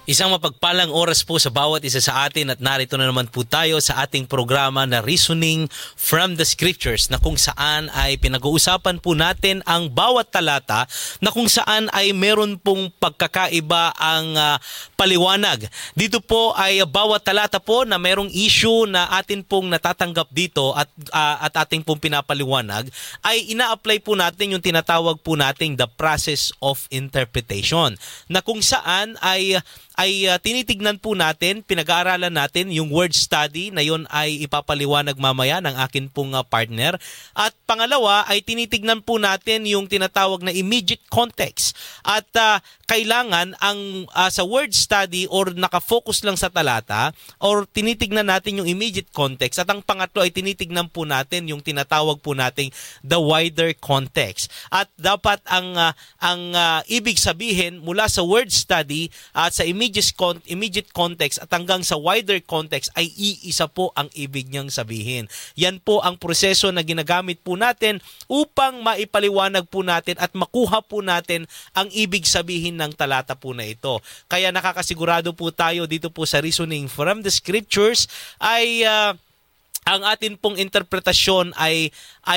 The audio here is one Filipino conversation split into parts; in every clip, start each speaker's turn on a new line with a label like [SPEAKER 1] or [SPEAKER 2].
[SPEAKER 1] Isang mapagpalang oras po sa bawat isa sa atin at narito na naman po tayo sa ating programa na Reasoning from the Scriptures na kung saan ay pinag-uusapan po natin ang bawat talata na kung saan ay meron pong pagkakaiba ang paliwanag. Dito po ay bawat talata po na merong issue na atin pong natatanggap dito at ating pong pinapaliwanag ay ina-apply po natin yung tinatawag po nating the process of interpretation na kung saan ay tinitignan po natin, pinag-aaralan natin yung word study na yon ay ipapaliwanag mamaya ng akin pong partner. At pangalawa ay tinitignan po natin yung tinatawag na immediate context. At kailangan ang sa word study or nakafocus lang sa talata or tinitignan natin yung immediate context. At ang pangatlo ay tinitignan po natin yung tinatawag po nating the wider context. At dapat ang ibig sabihin mula sa word study at sa immediate context at hanggang sa wider context ay iisa po ang ibig niyang sabihin. Yan po ang proseso na ginagamit po natin upang maipaliwanag po natin at makuha po natin ang ibig sabihin ng talata po na ito. Kaya nakakasigurado po tayo dito po sa Reasoning from the Scriptures ay ang atin pong interpretasyon ay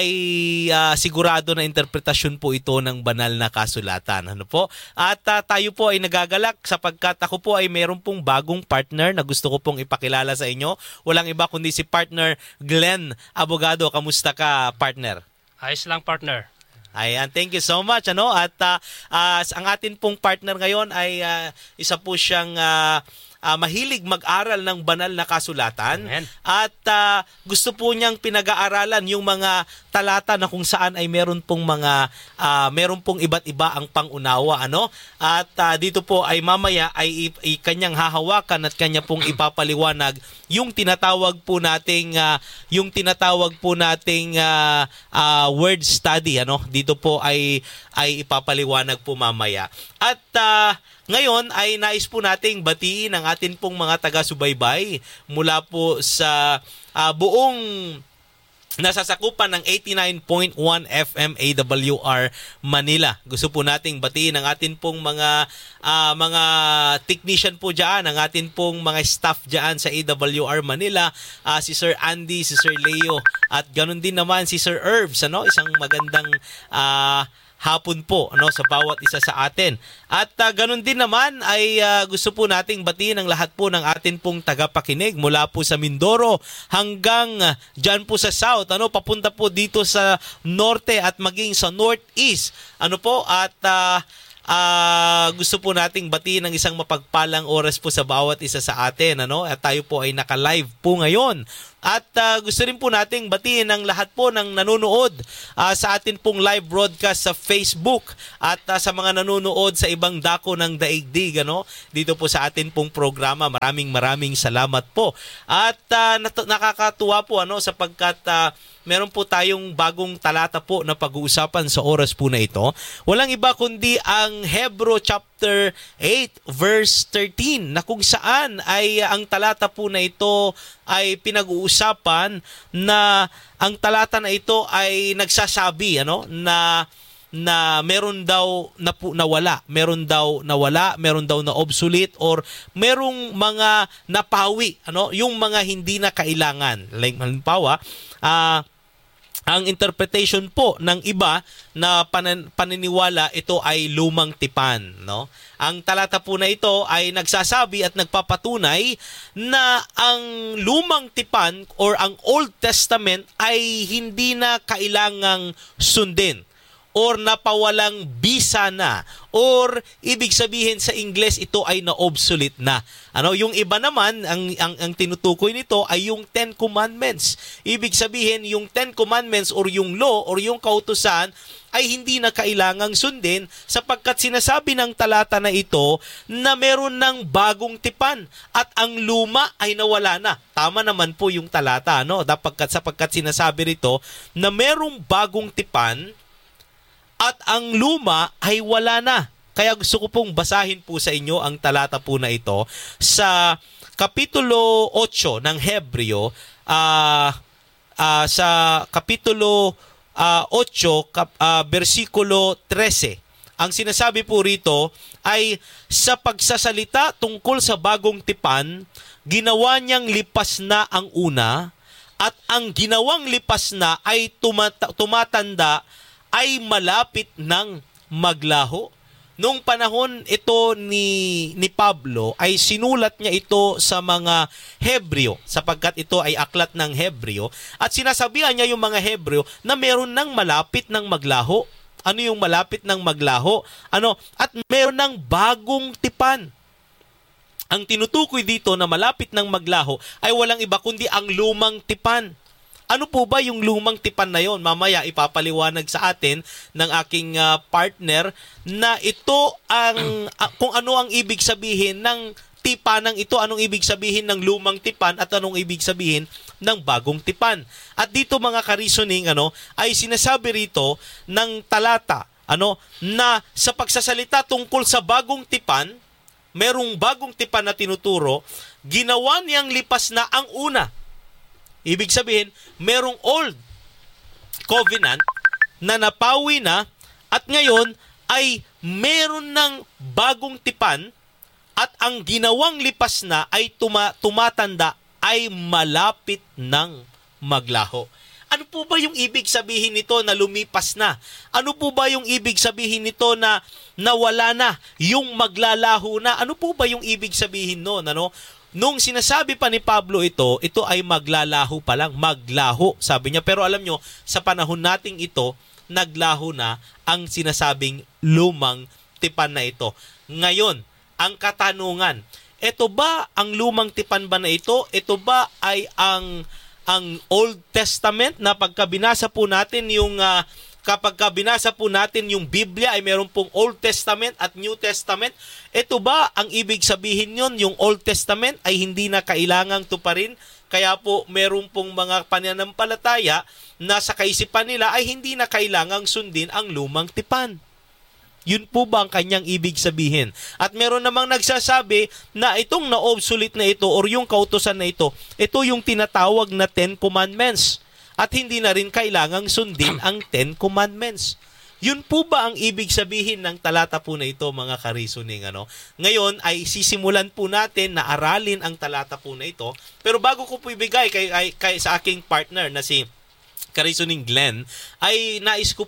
[SPEAKER 1] sigurado na interpretasyon po ito ng banal na kasulatan. Ano po? At tayo po ay nagagalak sapagkat ako po ay meron pong bagong partner na gusto ko pong ipakilala sa inyo. Walang iba kundi si partner Glenn Abogado. Kamusta ka, partner?
[SPEAKER 2] Ayos lang, partner.
[SPEAKER 1] Ayan, thank you so much. At ang atin pong partner ngayon ay isa po siyang mahilig mag-aral ng banal na kasulatan.
[SPEAKER 2] Amen.
[SPEAKER 1] At gusto po niyang pinag-aaralan yung mga talata na kung saan ay meron pong iba't iba ang pangunawa. At dito po ay mamaya ay kanyang hahawakan at kanya pong ipapaliwanag yung tinatawag po nating word study. Dito po ay ipapaliwanag po mamaya. At ngayon ay nais po nating batiin ang atin pong mga taga-subaybay mula po sa buong nasasakupan ng 89.1 FM AWR Manila. Gusto po nating batiin ang atin pong mga technician po dyan, ang atin pong mga staff dyan sa AWR Manila, si Sir Andy, si Sir Leo, at ganun din naman si Sir Herbs, isang magandang hapon po sa bawat isa sa atin. At ganun din naman ay gusto po nating batiin ang lahat po ng atin pong tagapakinig mula po sa Mindoro hanggang dyan po sa South, papunta po dito sa Norte at maging sa Northeast. At gusto po nating batiin ng isang mapagpalang oras po sa bawat isa sa atin. At tayo po ay naka-live po ngayon. At gusto rin po nating batiin ang lahat po ng nanonood sa atin pong live broadcast sa Facebook at sa mga nanonood sa ibang dako ng daigdig dito po sa atin pong programa. Maraming salamat po. At nakakatuwa po sapagkat meron po tayong bagong talata po na pag-uusapan sa oras po na ito. Walang iba kundi ang Hebrew chapter 8 verse 13 na kung saan ay ang talata po na ito ay pinag-uusapan na ang talata na ito ay nagsasabi na meron daw nawala, meron daw na obsolete or merong mga napawi, yung mga hindi na kailangan. Like halimbawa, ang interpretation po ng iba na paniniwala ito ay lumang tipan, Ang talata po na ito ay nagsasabi at nagpapatunay na ang lumang tipan or ang Old Testament ay hindi na kailangang sundin or napawalang bisa na, or ibig sabihin sa Ingles ito ay na-obsolete na. Yung iba naman, ang tinutukoy nito ay yung Ten Commandments. Ibig sabihin yung Ten Commandments or yung law or yung kautusan ay hindi na kailangang sundin sapagkat sinasabi ng talata na ito na meron ng bagong tipan at ang luma ay nawala na. Tama naman po yung talata, sapagkat sinasabi rito na merong bagong tipan at ang luma ay wala na. Kaya gusto ko pong basahin po sa inyo ang talata po na ito sa Kapitulo 8 ng Hebreo, sa Kapitulo 8, versikulo 13. Ang sinasabi po rito ay sa pagsasalita tungkol sa bagong tipan, ginawa niyang lipas na ang una at ang ginawang lipas na ay tumatanda ay malapit ng maglaho. Nung panahon ito ni Pablo ay sinulat niya ito sa mga Hebreo sapagkat ito ay aklat ng Hebreo at sinasabihan niya yung mga Hebreo na meron ng malapit ng maglaho. Ano yung malapit ng maglaho? At meron ng bagong tipan. Ang tinutukoy dito na malapit ng maglaho ay walang iba kundi ang lumang tipan. Ano po ba yung lumang tipan na yon? Mamaya ipapaliwanag sa atin ng aking partner na ito ang kung ano ang ibig sabihin ng tipanang ito, anong ibig sabihin ng lumang tipan at anong ibig sabihin ng bagong tipan. At dito mga ka-reasoning ay sinasabi rito ng talata na sa pagsasalita tungkol sa bagong tipan, merong bagong tipan na tinuturo, ginawa niyang lipas na ang una. Ibig sabihin, merong old covenant na napawi na at ngayon ay meron ng bagong tipan at ang ginawang lipas na ay tumatanda ay malapit ng maglaho. Ano po ba yung ibig sabihin nito na lumipas na? Ano po ba yung ibig sabihin nito na nawala na, yung maglalaho na? Ano po ba yung ibig sabihin noon? Nung sinasabi pa ni Pablo ito ay maglalaho pa lang, maglaho, sabi niya. Pero alam nyo, sa panahon nating ito, naglaho na ang sinasabing lumang tipan na ito. Ngayon, ang katanungan, ito ba ang lumang tipan ba na ito? Ito ba ay ang Old Testament na pagkabinasa po natin kapag binasa po natin yung Biblia ay meron pong Old Testament at New Testament. Ito ba ang ibig sabihin yon? Yung Old Testament ay hindi na kailangang tuparin. Kaya po meron pong mga pananampalataya na sa kaisipan nila ay hindi na kailangang sundin ang lumang tipan. Yun po ba ang kanyang ibig sabihin? At meron namang nagsasabi na itong na-obsolete na ito or yung kautusan na ito yung tinatawag na Ten Commandments. At hindi na rin kailangang sundin ang Ten Commandments. Yun po ba ang ibig sabihin ng talata po na ito, mga ka-reasoning? Ngayon ay sisimulan po natin na aralin ang talata po na ito. Pero bago ko po ibigay kay sa aking partner na si ka-reasoning Glenn, ay nais ko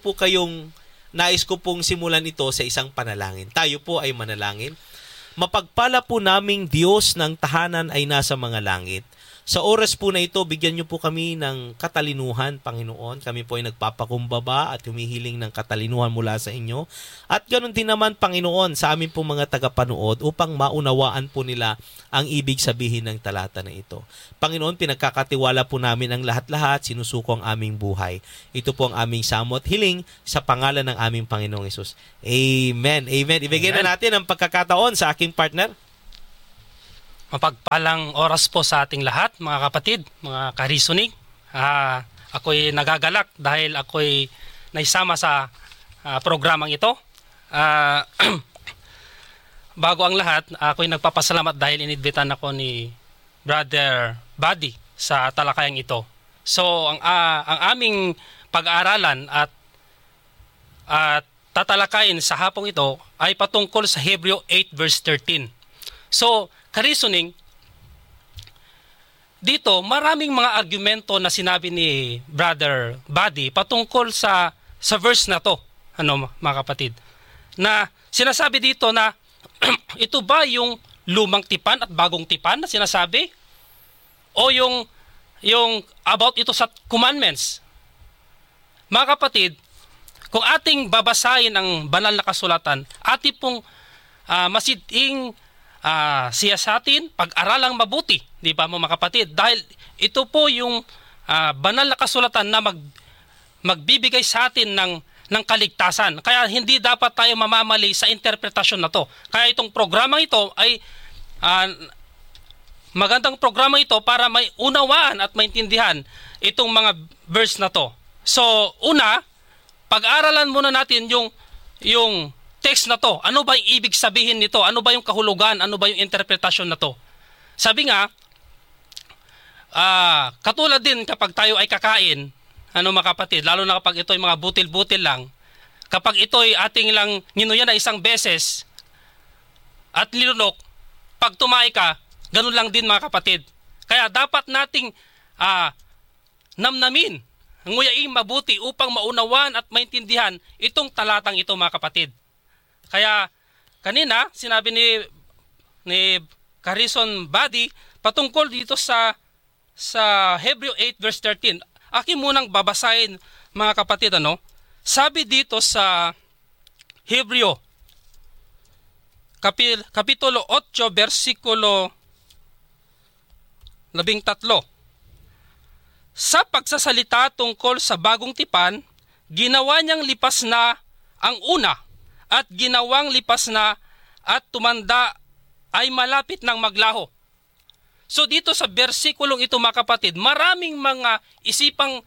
[SPEAKER 1] pong simulan ito sa isang panalangin. Tayo po ay manalangin. Mapagpala po naming Diyos ng tahanan ay nasa mga langit. Sa oras po na ito, bigyan niyo po kami ng katalinuhan, Panginoon. Kami po ay nagpapakumbaba at humihiling ng katalinuhan mula sa inyo. At ganoon din naman, Panginoon, sa amin po mga tagapanood upang maunawaan po nila ang ibig sabihin ng talata na ito. Panginoon, pinagkakatiwala po namin ang lahat-lahat, sinusuko ang aming buhay. Ito po ang aming samot hiling sa pangalan ng aming Panginoong Hesus. Amen. Amen. Ibigay na natin ang pagkakataon sa aking partner.
[SPEAKER 2] Mapagpalang oras po sa ating lahat, mga kapatid, mga ka-reasoning. Ako'y nagagalak dahil ako'y naisama sa programang ito. Bago ang lahat, ako'y nagpapasalamat dahil inidbitan ako ni Brother Buddy sa talakayang ito. So, ang aming pag-aaralan at tatalakayin sa hapong ito ay patungkol sa Hebreo 8 verse 13. So, ka-reasoning, dito maraming mga argumento na sinabi ni Brother Buddy patungkol sa verse na to, mga kapatid, na sinasabi dito na ito ba yung lumang tipan at bagong tipan na sinasabi? O yung about ito sa commandments? Mga kapatid, kung ating babasahin ang banal na kasulatan, ating pong masiding siya sa atin, pag-aralang mabuti, di ba mga kapatid? Dahil ito po yung banal na kasulatan na magbibigay sa atin ng kaligtasan. Kaya hindi dapat tayo mamamali sa interpretasyon na to. Kaya itong programa ito ay magandang programa ito para may unawaan at maintindihan itong mga verse na to. So, una, pag-aralan muna natin yung text na to. Ano ba yung ibig sabihin nito? Ano ba yung kahulugan? Ano ba yung interpretasyon na to? Sabi nga, katulad din kapag tayo ay kakain, mga kapatid, lalo na kapag ito ay mga butil-butil lang, kapag ito'y ating lang ninuya na isang beses at nilunok, pag tumay ka, ganun lang din mga kapatid. Kaya dapat nating namnamin, nguyaing mabuti upang maunawan at maintindihan itong talatang ito mga kapatid. Kaya kanina sinabi ni Carison Badi patungkol dito sa Hebreo 8 verse 13. Akin munang babasahin mga kapatid, sabi dito sa Hebreo Kapitulo 8 versikulo 13. Sa pagsasalita tungkol sa bagong tipan, ginawa niyang lipas na ang una at ginawang lipas na at tumanda ay malapit ng maglaho. So dito sa bersikulong ito mga kapatid, maraming mga isipang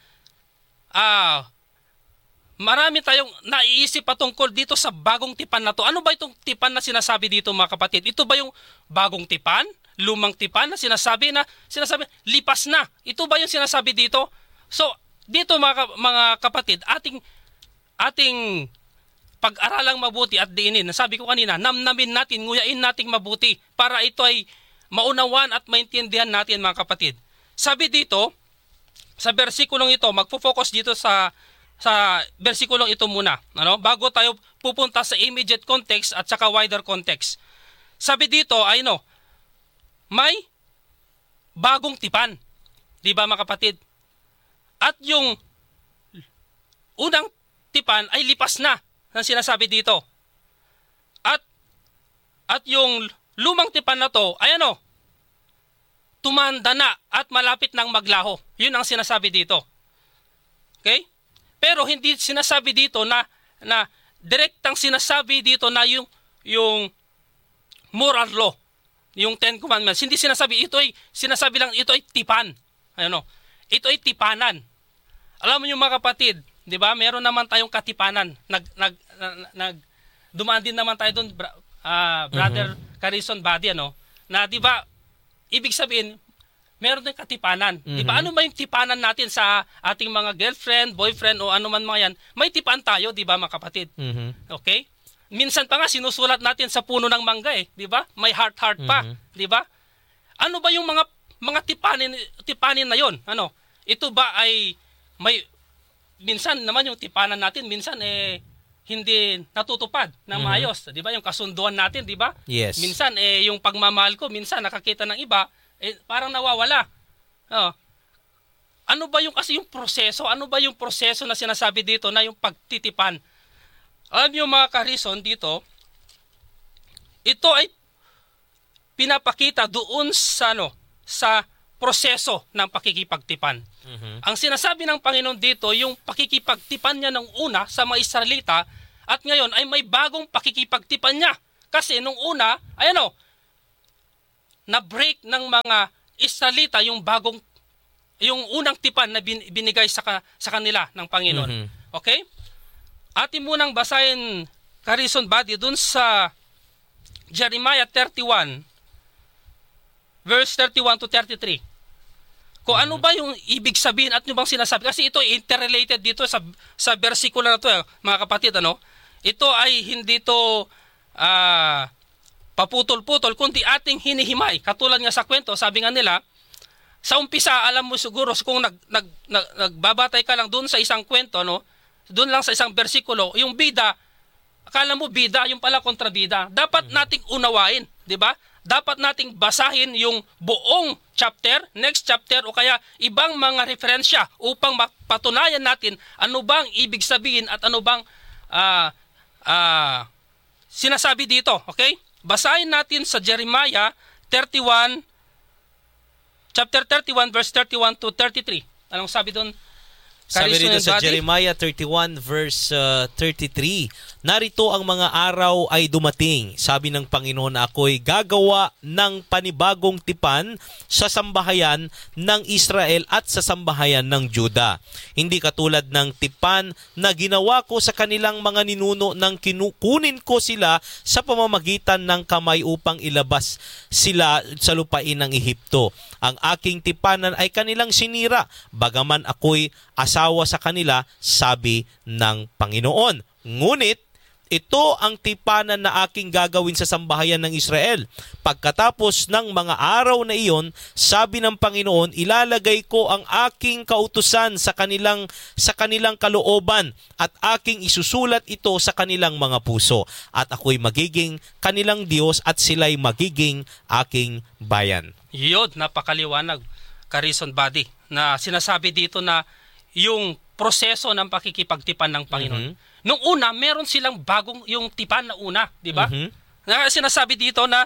[SPEAKER 2] marami tayong naiisip patungkol dito sa bagong tipan na to. Ano ba itong tipan na sinasabi dito mga kapatid? Ito ba yung bagong tipan? Lumang tipan na sinasabi lipas na. Ito ba yung sinasabi dito? So dito mga kapatid, ating pag-aralang mabuti at diinin. Sabi ko kanina, namnamin natin, nguyain nating mabuti para ito ay maunawan at maintindihan natin mga kapatid. Sabi dito, sa bersikulong ito, magpo-focus dito sa bersikulong ito muna, bago tayo pupunta sa immediate context at saka wider context. Sabi dito ay may bagong tipan. Di ba mga kapatid? At yung unang tipan ay lipas na, ang sinasabi dito. At yung lumang tipan na to ay tumanda na at malapit ng maglaho. Yun ang sinasabi dito. Okay? Pero hindi sinasabi dito na direktang sinasabi dito na yung moral law, yung Ten Commandments. Hindi sinasabi lang ito ay tipan. Ito ay tipanan. Alam mo yung mga kapatid, 'di ba? Meron naman tayong katipanan. Dumaan din naman tayo doon, Brother Carison Badi, na 'di ba? Ibig sabihin, meron din katipanan. Di ba? Ano ba yung tipanan natin sa ating mga girlfriend, boyfriend o ano man mga yan? May tipan tayo, di ba mga kapatid? Okay? Minsan pa nga sinusulat natin sa puno ng mangga di ba? May heart pa, di ba? Ano ba yung mga tipanin na yon? Ito ba ay may minsan naman yung tipanan natin minsan hindi natutupad ng maayos, di ba? Yung kasunduan natin, di ba?
[SPEAKER 1] Yes.
[SPEAKER 2] Minsan yung pagmamahal ko, minsan nakakita ng iba, parang nawawala. Ano ba yung proseso? Ano ba yung proseso na sinasabi dito na yung pagtitipan? Alam niyo mga Carison dito, ito ay pinapakita doon sa proseso ng pakikipagtipan. Ang sinasabi ng Panginoon dito, yung pakikipagtipan niya ng una sa mga Israelita, at ngayon ay may bagong pakikipagtipan niya. Kasi nung una, na-break ng mga Israelita yung unang tipan na binigay sa kanila ng Panginoon. Okay? Atin munang basahin, Carison Badi, dun sa Jeremiah 31, verse 31 to 33. Kung ano ba yung ibig sabihin at ano bang sinasabi. Kasi ito interrelated dito sa versikulo na to, mga kapatid. Ito ay hindi to paputol-putol, kundi ating hinihimay. Katulad nga sa kwento, sabi nga nila, sa umpisa, alam mo siguro, kung nagbabatay ka lang doon sa isang kwento, doon lang sa isang bersikulo, yung bida, akala mo bida, yung pala kontrabida. Dapat nating unawain, di ba? Dapat nating basahin yung buong chapter, next chapter, o kaya ibang mga referensya upang mapatunayan natin ano bang ibig sabihin at ano bang sinasabi dito. Okay? Basahin natin sa Jeremiah 31, chapter 31, verse 31 to 33. Anong sabi doon?
[SPEAKER 1] Sabi rito sa Jeremiah 31 verse 33, narito ang mga araw ay dumating, sabi ng Panginoon, na ako'y gagawa ng panibagong tipan sa sambahayan ng Israel at sa sambahayan ng Juda. Hindi katulad ng tipan na ginawa ko sa kanilang mga ninuno nang kinukunin ko sila sa pamamagitan ng kamay upang ilabas sila sa lupain ng Ehipto. Ang aking tipanan ay kanilang sinira, bagaman ako'y asawa sa kanila, sabi ng Panginoon. Ngunit, ito ang tipanan na aking gagawin sa sambahayan ng Israel. Pagkatapos ng mga araw na iyon, sabi ng Panginoon, ilalagay ko ang aking kautusan sa kanilang kalooban at aking isusulat ito sa kanilang mga puso. At ako'y magiging kanilang Diyos at sila'y magiging aking bayan.
[SPEAKER 2] Yun, napakaliwanag, Karison Buddy, na sinasabi dito na yung proseso ng pakikipagtipan ng Panginoon. Nung una, meron silang bagong yung tipan na una, di ba? Na sinasabi dito na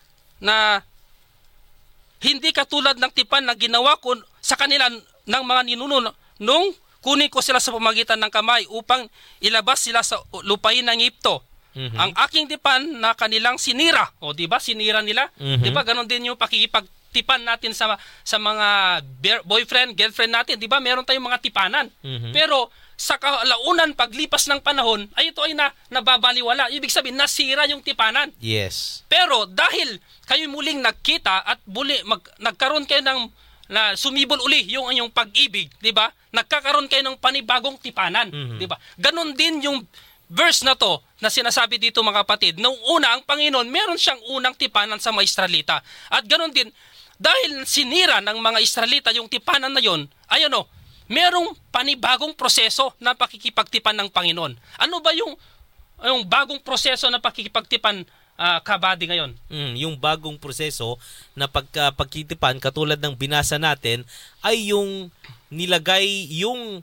[SPEAKER 2] hindi katulad ng tipan na ginawa ko sa kanila ng mga ninuno nung kunin ko sila sa pamagitan ng kamay upang ilabas sila sa lupain ng Egypto. Ang aking tipan na kanilang sinira, o di ba? Sinira nila. Di ba? Ganon din yung pakikipagtipan natin sa mga boyfriend, girlfriend natin, di ba? Meron tayong mga tipanan. Pero sa kalaunan, paglipas ng panahon, ay ito ay nababaliwala. Ibig sabihin, nasira yung tipanan.
[SPEAKER 1] Yes.
[SPEAKER 2] Pero dahil kayo muling nagkita at nagkaroon kayo ng sumibol uli yung pag-ibig, di ba? Nagkakaroon kayo ng panibagong tipanan, di ba? Ganon din yung verse na to na sinasabi dito, mga kapatid. Noong una, ang Panginoon, meron siyang unang tipanan sa mga Israelita. At ganon din, dahil sinira ng mga Israelita yung tipanan na yon, merong panibagong proseso na pakikipagtipan ng Panginoon. Ano ba yung bagong proseso na pakikipagtipan, Kabady, ngayon?
[SPEAKER 1] Yung bagong proseso na pagkitipan, katulad ng binasa natin, ay yung nilagay yung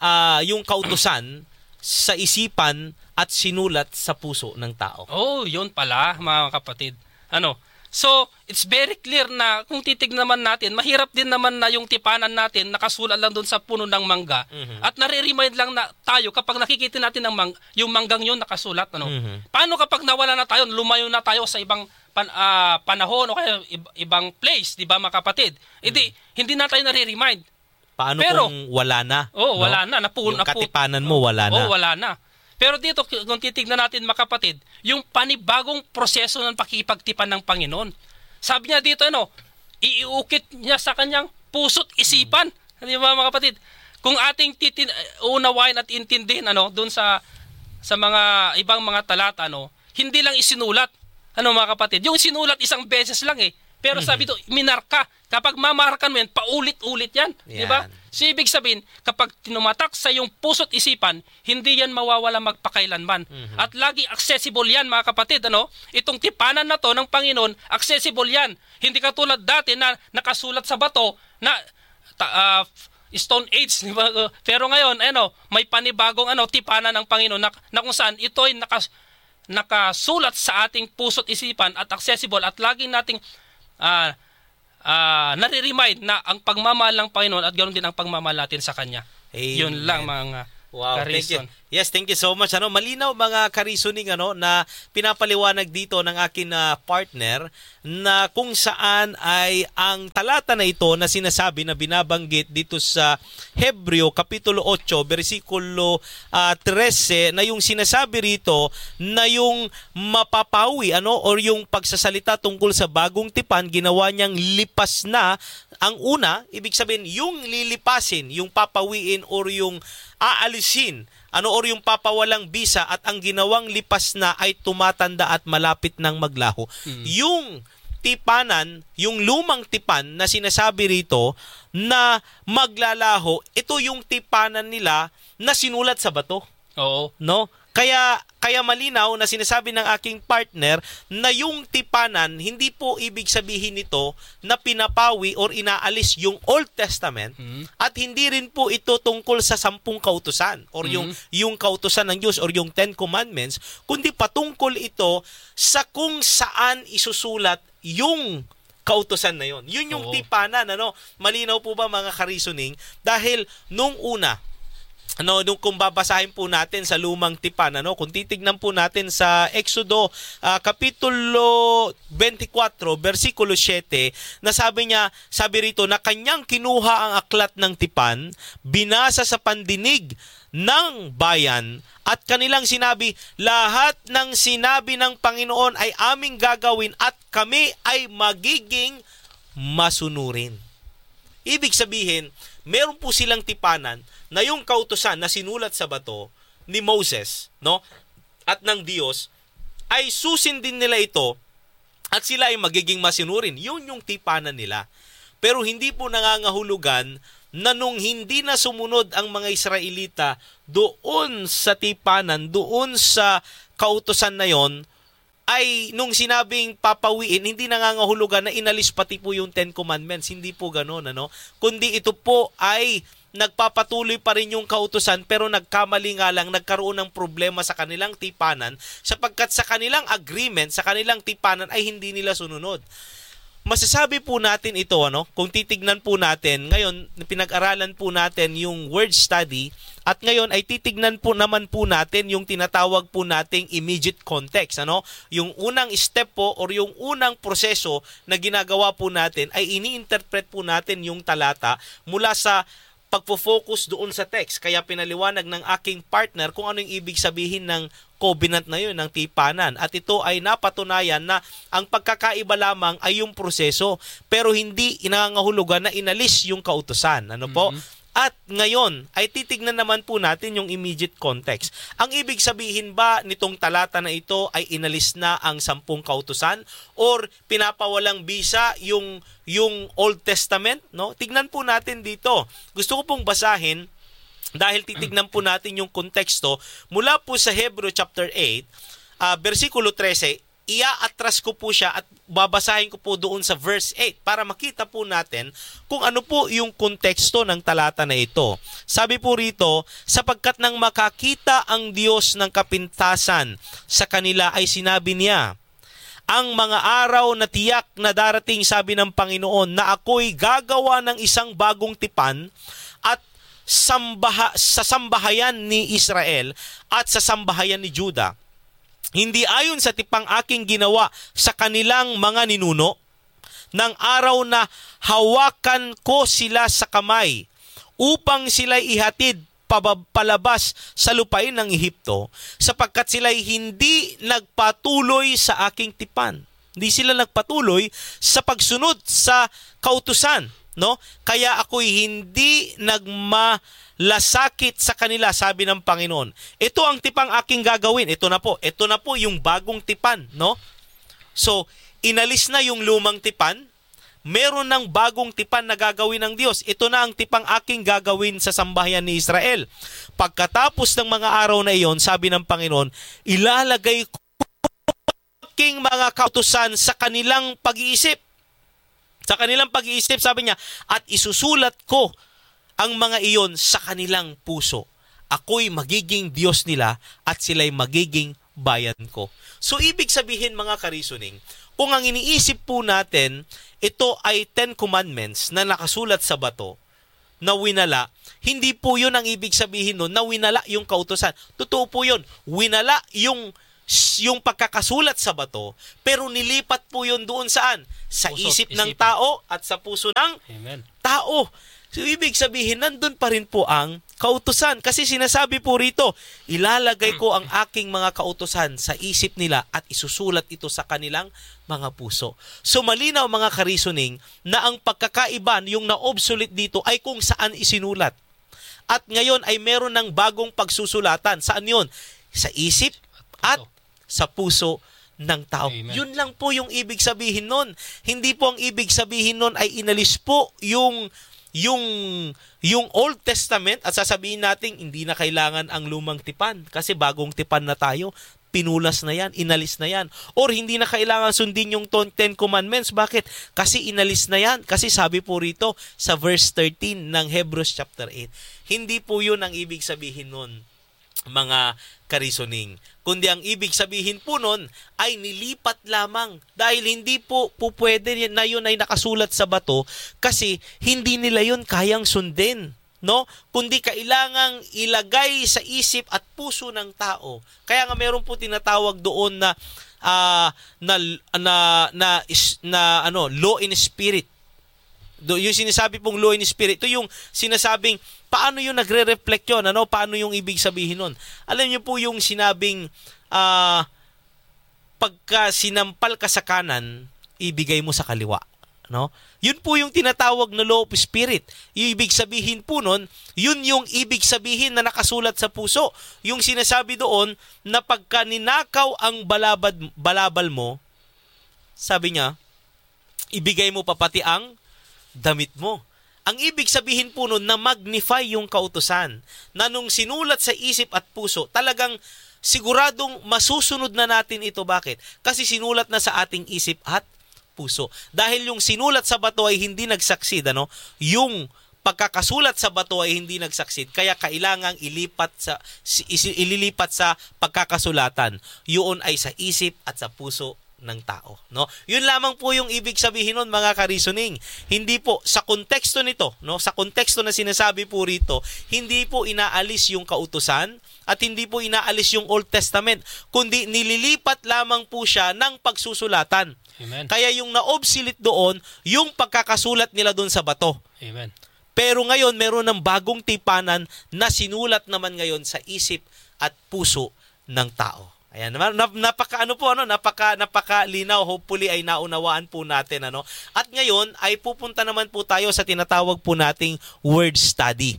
[SPEAKER 1] kautusan sa isipan at sinulat sa puso ng tao.
[SPEAKER 2] Oh, yun pala, mga kapatid. So, it's very clear na kung titignan naman natin, mahirap din naman na yung tipanan natin nakasulat lang doon sa puno ng mangga at nare-remind lang na tayo kapag nakikita natin yung manggang yun nakasulat. Paano kapag nawala na tayo, lumayo na tayo sa ibang panahon o kaya ibang place, di ba, mga kapatid? Hindi na tayo nare-remind.
[SPEAKER 1] Paano kung wala na?
[SPEAKER 2] Wala na.
[SPEAKER 1] Yung katipanan mo, wala na.
[SPEAKER 2] Wala na. Pero dito, kung titignan natin, mga kapatid, yung panibagong proseso ng pakikipagtipan ng Panginoon. Sabi niya dito, iiukit niya sa kanyang puso't isipan. Di ba, mga kapatid? Kung ating unawain at intindihin, doon sa mga ibang mga talata, hindi lang isinulat, mga kapatid. Yung sinulat isang beses lang Pero sabi ito, minarka. Kapag mamarkan mo yan, paulit-ulit yan. Di ba? So, ibig sabihin, kapag tinumatak sa iyong puso't isipan, hindi yan mawawala magpakailanman. At lagi accessible yan, mga kapatid. Itong tipanan na to ng Panginoon, accessible yan. Hindi katulad dati na nakasulat sa bato na Stone Age. Di ba? Pero ngayon, may panibagong tipanan ng Panginoon na kung saan ito ay nakasulat sa ating puso't isipan at accessible at laging nating nare-remind na ang pagmamahal ng Panginoon at ganoon din ang pagmamahal natin sa Kanya.
[SPEAKER 1] Amen.
[SPEAKER 2] Yun lang, mga Karison.
[SPEAKER 1] Yes, thank you so much. Malinaw, mga karisoning, na pinapaliwanag dito ng akin partner na kung saan ay ang talata na ito na sinasabi na binabanggit dito sa Hebreo Kapitulo 8, versikulo 13, na yung sinasabi rito na yung mapapawi, or yung pagsasalita tungkol sa bagong tipan, ginawa niyang lipas na. Ang una, ibig sabihin, yung lilipasin, yung papawiin or yung aalisin, or yung papawalang bisa, at ang ginawang lipas na ay tumatanda at malapit ng maglaho. Yung tipanan, yung lumang tipan na sinasabi rito na maglalaho, ito yung tipanan nila na sinulat sa bato.
[SPEAKER 2] Oo.
[SPEAKER 1] No? Kaya malinaw na sinasabi ng aking partner na yung tipanan, hindi po ibig sabihin nito na pinapawi or inaalis yung Old Testament, at hindi rin po ito tungkol sa 10 kautusan or yung kautusan ng Diyos or yung 10 Commandments, kundi patungkol ito sa kung saan isusulat yung kautusan na yun. Yun yung tipanan. Malinaw po ba, mga karisoning? Dahil nung una, nung kung babasahin po natin sa lumang tipan, kung titignan po natin sa Exodo Kapitulo 24, versikulo 7, na sabi rito na kanyang kinuha ang aklat ng tipan, binasa sa pandinig ng bayan, at kanilang sinabi, lahat ng sinabi ng Panginoon ay aming gagawin at kami ay magiging masunurin. Ibig sabihin, meron po silang tipanan na yung kautusan na sinulat sa bato, ni Moses, no? At ng Diyos, ay susindin nila ito at sila ay magiging masinurin. Yun yung tipanan nila. Pero hindi po nangangahulugan na nung hindi na sumunod ang mga Israelita doon sa tipanan, doon sa kautusan na yon, ay nung sinabing papawiin, hindi nangangahulugan na inalis pati po yung Ten Commandments. Hindi po gano'n, ano? Kundi ito po ay nagpapatuloy pa rin yung kautusan pero nagkamali nga lang, nagkaroon ng problema sa kanilang tipanan sapagkat sa kanilang agreement, sa kanilang tipanan ay hindi nila sununod. Masasabi po natin ito, ano? Kung titignan po natin, ngayon pinag-aralan po natin yung word study at ngayon ay titignan po naman po natin yung tinatawag po nating immediate context, ano? Yung unang step po or yung unang proseso na ginagawa po natin ay ini-interpret po natin yung talata mula sa pagpo-focus doon sa text. Kaya pinaliwanag ng aking partner kung ano yung ibig sabihin ng covenant na yun, ng tipanan. At ito ay napatunayan na ang pagkakaiba lamang ay yung proseso, pero hindi inangangahulugan na inalis yung kautusan. Ano po? At ngayon ay titignan naman po natin yung immediate context. Ang ibig sabihin ba nitong talata na ito ay inalis na ang 10 kautusan or pinapawalang bisa yung Old Testament, no? Tignan po natin dito. Gusto ko pong basahin dahil titignan po natin yung konteksto mula po sa Hebrew chapter 8, versikulo 13. Ia-atras ko po siya at babasahin ko po doon sa verse 8 para makita po natin kung ano po yung konteksto ng talata na ito. Sabi po rito, sapagkat nang makakita ang Diyos ng kapintasan sa kanila ay sinabi niya, ang mga araw na tiyak na darating, sabi ng Panginoon, na ako'y gagawa ng isang bagong tipan at sa sambahayan ni Israel at sa sambahayan ni Juda. Hindi ayon sa tipang aking ginawa sa kanilang mga ninuno, ng araw na hawakan ko sila sa kamay upang sila'y ihatid palabas sa lupain ng Ehipto, sapagkat sila'y hindi nagpatuloy sa aking tipan. Hindi sila nagpatuloy sa pagsunod sa kautusan, no? Kaya ako'y hindi nagmalasakit sa kanila, sabi ng Panginoon. Ito ang tipang aking gagawin. Ito na po yung bagong tipan, no? So, inalis na yung lumang tipan, meron ng bagong tipan na gagawin ng Diyos. Ito na ang tipang aking gagawin sa sambahayan ni Israel. Pagkatapos ng mga araw na iyon, sabi ng Panginoon, ilalagay ko aking mga kautusan sa kanilang pag-iisip. Sa kanilang pag-iisip, sabi niya, at isusulat ko ang mga iyon sa kanilang puso. Ako'y magiging Diyos nila at sila'y magiging bayan ko. So, ibig sabihin mga ka-reasoning, kung ang iniisip po natin, ito ay 10 commandments na nakasulat sa bato, na winala, hindi po yun ang ibig sabihin nun, na winala yung kautusan. Totoo po yun. Winala yung pagkakasulat sa bato, pero nilipat po yun doon saan? Sa isip ng tao at sa puso ng tao. So, ibig sabihin, nandun pa rin po ang kautusan. Kasi sinasabi po rito, ilalagay ko ang aking mga kautusan sa isip nila at isusulat ito sa kanilang mga puso. So, malinaw mga ka-reasoning na ang pagkakaiba, yung na-obsolete dito ay kung saan isinulat. At ngayon ay meron ng bagong pagsusulatan. Saan yun? Sa isip at sa puso ng tao.
[SPEAKER 2] Amen.
[SPEAKER 1] Yun lang po yung ibig sabihin nun. Hindi po ang ibig sabihin nun ay inalis po yung Old Testament at sasabihin natin hindi na kailangan ang lumang tipan kasi bagong tipan na tayo. Pinulas na yan, inalis na yan. Or hindi na kailangan sundin yung 10 commandments. Bakit? Kasi inalis na yan. Kasi sabi po rito sa verse 13 ng Hebrews chapter 8. Hindi po yun ang ibig sabihin nun, mga ka-reasoning. Kundi ang ibig sabihin po nun ay nilipat lamang dahil hindi po pwede na yun ay nakasulat sa bato kasi hindi nila yun kayang sundin, no? Kundi kailangang ilagay sa isip at puso ng tao. Kaya nga meron po tinatawag doon na law in spirit. Yung sinasabi pong law in spirit, ito yung sinasabing paano yung nagre-reflect yun, ano? Paano yung ibig sabihin nun? Alam niyo po yung sinabing pagka sinampal ka sa kanan, ibigay mo sa kaliwa. no? Yun po yung tinatawag na law of spirit. Yung ibig sabihin po nun, yun yung ibig sabihin na nakasulat sa puso. Yung sinasabi doon na pagka ninakaw ang balabal mo, sabi niya, ibigay mo pa pati ang damit mo. Ang ibig sabihin po nun na magnify yung kautusan, na nung sinulat sa isip at puso, talagang siguradong masusunod na natin ito. Bakit? Kasi sinulat na sa ating isip at puso. Dahil yung sinulat sa bato ay hindi nagsaksid, ano? Yung pagkakasulat sa bato ay hindi nagsaksid, kaya kailangang ililipat sa pagkakasulatan. Yun ay sa isip at sa puso ng tao, no? Yun lamang po yung ibig sabihin nun, mga ka-reasoning. Hindi po sa konteksto nito, no? Sa konteksto na sinasabi po rito, hindi po inaalis yung kautusan at hindi po inaalis yung Old Testament, kundi nililipat lamang po siya ng pagsusulatan.
[SPEAKER 2] Amen.
[SPEAKER 1] Kaya yung na-obsolete doon, yung pagkakasulat nila doon sa bato.
[SPEAKER 2] Amen.
[SPEAKER 1] Pero ngayon, meron ng bagong tipanan na sinulat naman ngayon sa isip at puso ng tao. Ayan, napakalinaw. Hopefully ay naunawaan po natin, ano. At ngayon ay pupunta naman po tayo sa tinatawag po nating word study.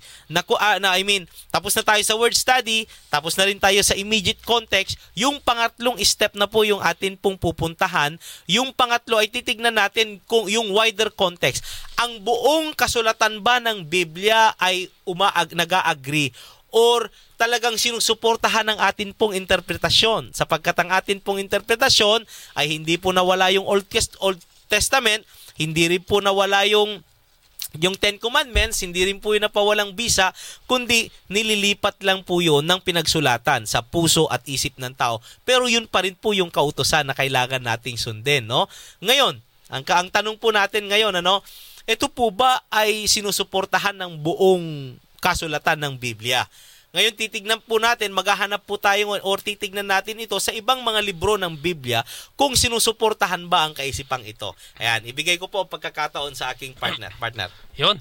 [SPEAKER 1] Tapos na tayo sa word study, tapos na rin tayo sa immediate context. Yung pangatlong step na po yung atin pong pupuntahan. Yung pangatlo ay titignan natin kung yung wider context. Ang buong kasulatan ba ng Biblia ay nag-a-agree or talagang sinusuportahan ng atin pong interpretasyon, sapagkat ang atin pong interpretasyon ay hindi po nawala yung Old Testament, hindi rin po nawala yung Ten Commandments, hindi rin po yung napawalang bisa, kundi nililipat lang po yun ng pinagsulatan sa puso at isip ng tao. Pero yun pa rin po yung kautusan na kailangan nating sundin, no? Ngayon, ang tanong po natin ngayon, ano, ito po ba ay sinusuportahan ng buong kasulatan ng Biblia? Ngayon titignan po natin, maghahanap po tayo or titignan natin ito sa ibang mga libro ng Biblia kung sinusuportahan ba ang kaisipang ito. Ayan, ibigay ko po ang pagkakataon sa aking partner.
[SPEAKER 2] Yun,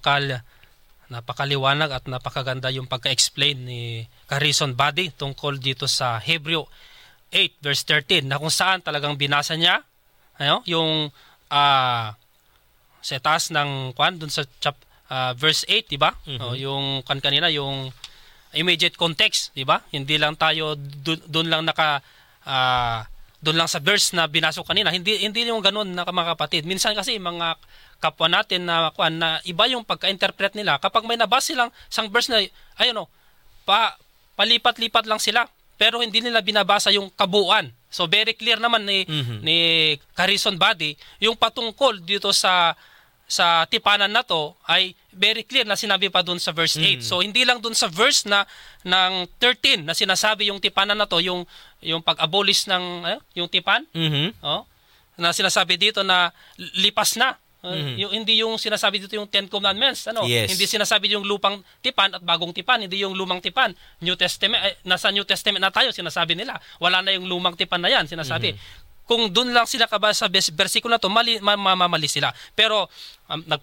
[SPEAKER 2] napakaliwanag at napakaganda yung pagka-explain ni Carison Buddy tungkol dito sa Hebrew 8 verse 13 na kung saan talagang binasa niya yung sa taas ng dun sa verse 8, di ba?
[SPEAKER 1] Mm-hmm.
[SPEAKER 2] Yung kanina yung immediate context, di ba? Hindi lang tayo doon lang doon lang sa verse na binasa kanina. Hindi yung ganoon na mga kapatid. Minsan kasi mga kapwa natin na iba yung pagka-interpret nila. Kapag may nabasa silang isang verse na palipat-lipat lang sila, pero hindi nila binabasa yung kabuuan. So very clear naman ni Carison Buddy yung patungkol dito sa tipanan na to ay very clear na sinabi pa dun sa verse 8. So hindi lang dun sa verse ng 13 na sinasabi yung tipanan na to, yung pag-abolish ng yung tipan. Na sinasabi dito na lipas na. Hindi yung sinasabi dito yung Ten Commandments,
[SPEAKER 1] Yes.
[SPEAKER 2] Hindi sinasabi yung lupang tipan at bagong tipan, hindi yung lumang tipan. New Testament, nasa New Testament na tayo, sinasabi nila. Wala na yung lumang tipan na yan, sinasabi. Kung doon lang sila kabasa sa bersikulo na to, mamali sila. Pero